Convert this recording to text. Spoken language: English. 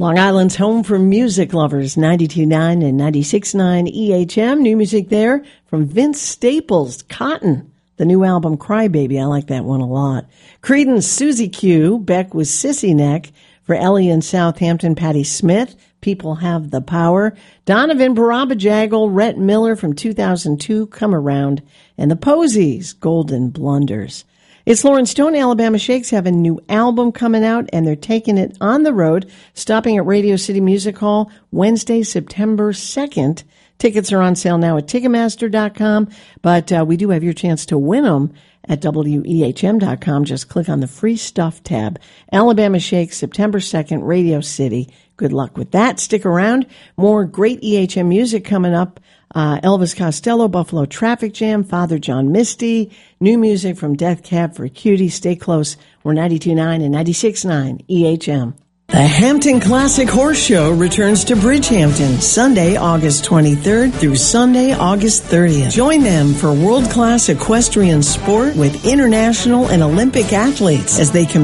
Long Island's home for music lovers, 92.9 and 96.9 EHM. New music there from Vince Staples, Cotton, the new album Crybaby. I like that one a lot. Creedence, Susie Q, Beck with Sissy Neck. For Ellie in Southampton, Patti Smith, People Have the Power. Donovan, Barabba Jaggle, Rhett Miller from 2002, Come Around. And the Posies, Golden Blunders. It's Lauren Stone. Alabama Shakes have a new album coming out, and they're taking it on the road, stopping at Radio City Music Hall Wednesday, September 2nd. Tickets are on sale now at Ticketmaster.com, but we do have your chance to win them at WEHM.com. Just click on the free stuff tab. Alabama Shakes, September 2nd, Radio City. Good luck with that. Stick around. More great EHM music coming up. Elvis Costello, Buffalo Traffic Jam, Father John Misty, new music from Death Cab for Cutie. Stay close. We're 92.9 and 96.9 EHM. The Hampton Classic Horse Show returns to Bridgehampton Sunday, August 23rd through Sunday, August 30th. Join them for world-class equestrian sport with international and Olympic athletes as they compete